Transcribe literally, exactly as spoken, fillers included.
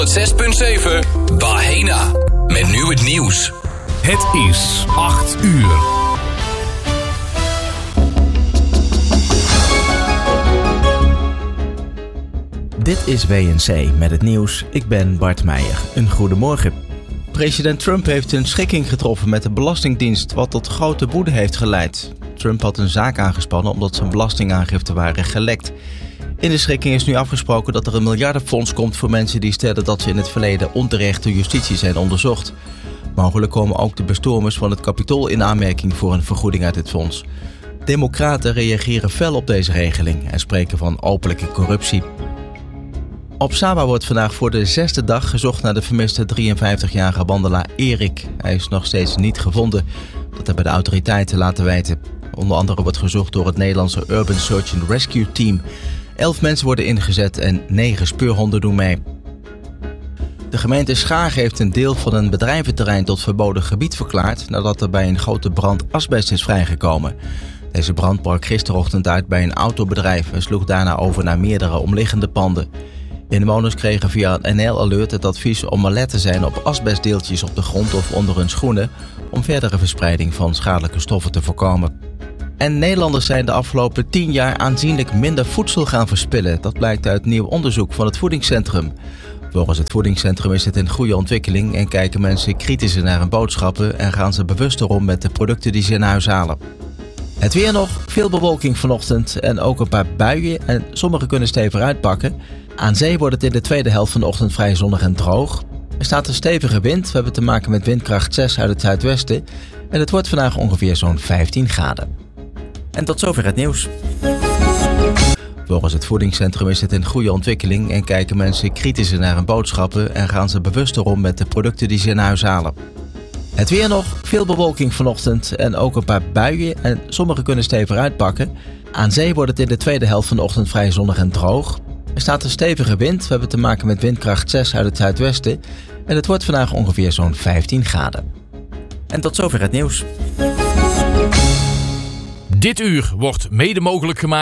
zes punt zeven Bahena. Met nu het nieuws. Het is acht uur. Dit is W N C met het nieuws. Ik ben Bart Meijer. Een goedemorgen. President Trump heeft een schikking getroffen met de Belastingdienst, wat tot grote woede heeft geleid. Trump had een zaak aangespannen omdat zijn belastingaangiften waren gelekt. In de schikking is nu afgesproken dat er een miljardenfonds komt voor mensen die stellen dat ze in het verleden onterecht door justitie zijn onderzocht. Mogelijk komen ook de bestormers van het Capitool in aanmerking voor een vergoeding uit dit fonds. Democraten reageren fel op deze regeling en spreken van openlijke corruptie. Op Saba wordt vandaag voor de zesde dag gezocht naar de vermiste drieënvijftigjarige wandelaar Erik. Hij is nog steeds niet gevonden. Dat hebben de autoriteiten laten weten. Onder andere wordt gezocht door het Nederlandse Urban Search and Rescue Team. Elf mensen worden ingezet en negen speurhonden doen mee. De gemeente Schaag heeft een deel van een bedrijventerrein tot verboden gebied verklaard nadat er bij een grote brand asbest is vrijgekomen. Deze brand brak gisterochtend uit bij een autobedrijf en sloeg daarna over naar meerdere omliggende panden. Inwoners kregen via een N L-alert het advies om alert te zijn op asbestdeeltjes op de grond of onder hun schoenen om verdere verspreiding van schadelijke stoffen te voorkomen. En Nederlanders zijn de afgelopen tien jaar aanzienlijk minder voedsel gaan verspillen. Dat blijkt uit nieuw onderzoek van het Voedingscentrum. Volgens het Voedingscentrum is het een goede ontwikkeling en kijken mensen kritischer naar hun boodschappen en gaan ze bewuster om met de producten die ze in huis halen. Het weer nog, veel bewolking vanochtend en ook een paar buien en sommige kunnen stevig uitpakken. Aan zee wordt het in de tweede helft van de ochtend vrij zonnig en droog. Er staat een stevige wind, we hebben te maken met windkracht zes uit het zuidwesten en het wordt vandaag ongeveer zo'n vijftien graden. En tot zover het nieuws. Volgens het Voedingscentrum is het een goede ontwikkeling en kijken mensen kritischer naar hun boodschappen en gaan ze bewuster om met de producten die ze in huis halen. Het weer nog, veel bewolking vanochtend en ook een paar buien en sommige kunnen stevig uitpakken. Aan zee wordt het in de tweede helft van de ochtend vrij zonnig en droog. Er staat een stevige wind, we hebben te maken met windkracht zes uit het zuidwesten en het wordt vandaag ongeveer zo'n vijftien graden. En tot zover het nieuws. Dit uur wordt mede mogelijk gemaakt